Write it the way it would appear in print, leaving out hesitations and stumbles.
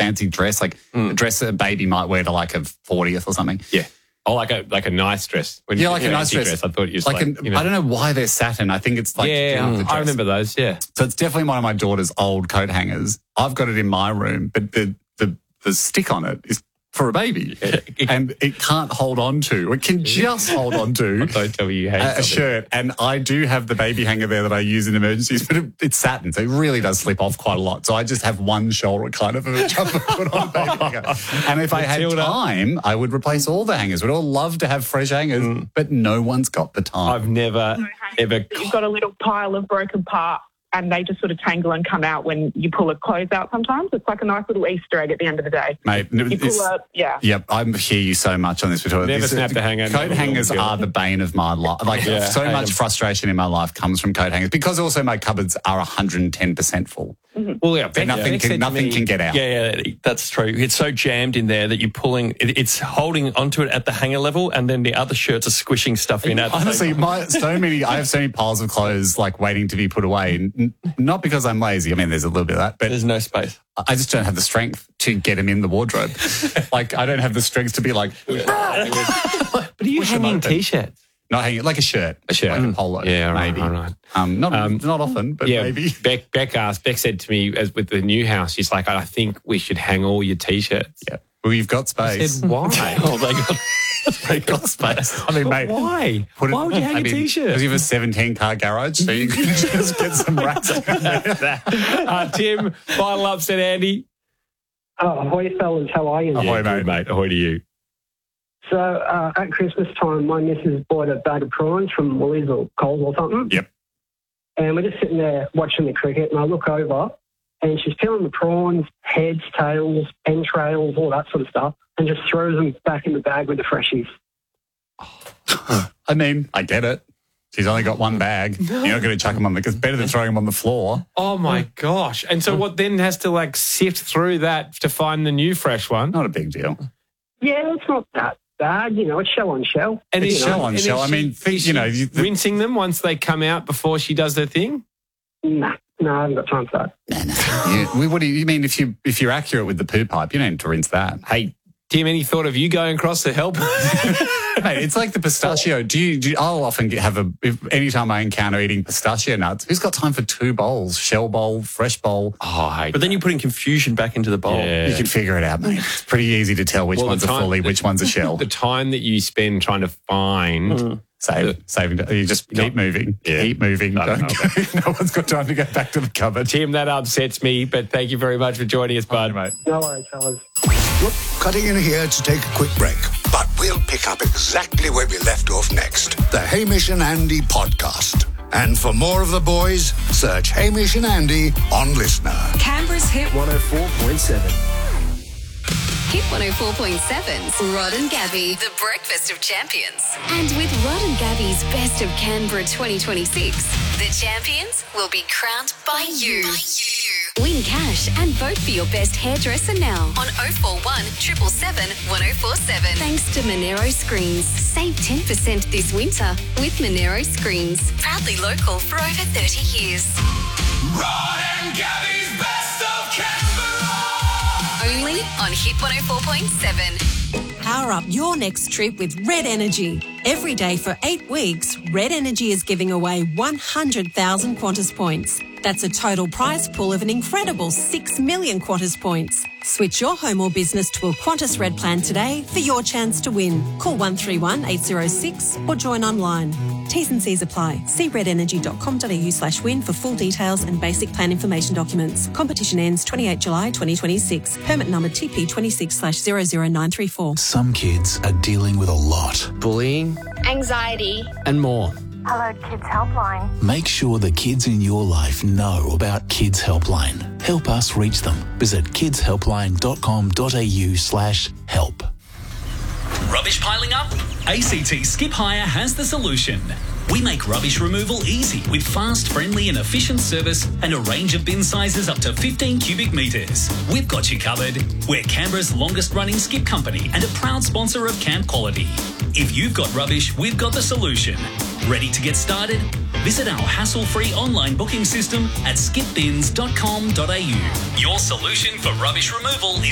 fancy dress, like a dress that a baby might wear to like a 40th or something. Yeah. Oh, like a nice dress. Like a nice dress. I thought you I don't know why they're satin. I think it's like I remember those. Yeah. So it's definitely one of my daughter's old coat hangers. I've got it in my room, but the stick on it is for a baby, and it can't hold on to. It can just hold on to. Don't tell me you hate a shirt. And I do have the baby hanger there that I use in emergencies, but it's satin, so it really does slip off quite a lot. So I just have one shoulder kind of a jumper put on a baby hanger. And if I had time, I would replace all the hangers. We'd all love to have fresh hangers, but no one's got the time. I've never, ever... You've got a little pile of broken parts, and they just sort of tangle and come out when you pull a clothes out sometimes. It's like a nice little Easter egg at the end of the day. Mate, Yep, I hear you so much on this. Never snapped a hanger. Coat hangers are the bane of my life. Like, so much frustration in my life comes from coat hangers because also my cupboards are 110% full. Mm-hmm. Well, yeah, nothing can get out. Yeah, that's true. It's so jammed in there that you're pulling, it's holding onto it at the hanger level, and then the other shirts are squishing stuff in. Honestly, I have so many piles of clothes like waiting to be put away. Not because I'm lazy. I mean, there's a little bit of that, but there's no space. I just don't have the strength to get them in the wardrobe. Like, I don't have the strength to be like. But are you hanging t-shirts? Not hanging, like a shirt. Like a polo. Yeah, maybe. Right. Not often, but maybe. Beck said to me, as with the new house, she's like, I think we should hang all your T-shirts. Yeah. Well, you've got space. I said, why? They got space. I mean, mate. Why? Why would you hang a T-shirt? Because you have a 17-car garage, so you can just get some racks in there. Tim, final upset, Andy. Ahoy, fellas. How are you? Ahoy, mate. Ahoy to you. So at Christmas time, my missus bought a bag of prawns from Woolies or Coles or something. Yep. And we're just sitting there watching the cricket, and I look over, and she's peeling the prawns, heads, tails, entrails, all that sort of stuff, and just throws them back in the bag with the freshies. I mean, I get it. She's only got one bag. You're not going to chuck them on it's better than throwing them on the floor. Oh, my gosh. And so what then has to, like, sift through that to find the new fresh one? Not a big deal. Yeah, it's not that bad. It's shell on shell. And it's shell on shell. I mean, rinsing them once they come out before she does her thing? Nah, I haven't got time for that. No. What do you mean if you're accurate with the poo pipe, you don't need to rinse that. Hey, Tim, any thought of you going across to help? Mate, it's like the pistachio. I'll often anytime I encounter eating pistachio nuts, who's got time for 2 bowls? Shell bowl, fresh bowl. But then you're putting confusion back into the bowl. Yeah. You can figure it out, mate. It's pretty easy to tell which ones are fully, which one's a shell. The time that you spend trying to find... Saving. You just keep moving. Yeah. Keep moving. No one's got time to go back to the cupboard. Tim, that upsets me, but thank you very much for joining us, bud. Mate. No worries, fellas. We're cutting in here to take a quick break, but we'll pick up exactly where we left off next. The Hamish and Andy podcast. And for more of the boys, search Hamish and Andy on Listener. Canberra's Hit 104.7. Hit 104.7's Rod and Gabby, the breakfast of champions. And with Rod and Gabby's Best of Canberra 2026, the champions will be crowned by you. Win cash and vote for your best hairdresser now on 041 777 1047. Thanks to Monero Screens. Save 10% this winter with Monero Screens. Proudly local for over 30 years. Rod and Gabby's Best of Canberra. Only on Hit 104.7. Power up your next trip with Red Energy. Every day for 8 weeks, Red Energy is giving away 100,000 Qantas points. That's a total prize pool of an incredible 6 million Qantas points. Switch your home or business to a Qantas Red plan today for your chance to win. Call 131 806 or join online. T's and C's apply. See redenergy.com.au/win for full details and basic plan information documents. Competition ends 28 July 2026. Permit number TP26/00934. Some kids are dealing with a lot. Bullying, anxiety, and more. Hello Kids Helpline. Make sure the kids in your life know about Kids Helpline. Help us reach them. Visit kidshelpline.com.au/help. Rubbish piling up? ACT Skip Hire has the solution. We make rubbish removal easy with fast, friendly and efficient service and a range of bin sizes up to 15 cubic metres. We've got you covered. We're Canberra's longest running skip company and a proud sponsor of Camp Quality. If you've got rubbish, we've got the solution. Ready to get started? Visit our hassle-free online booking system at skipbins.com.au. Your solution for rubbish removal is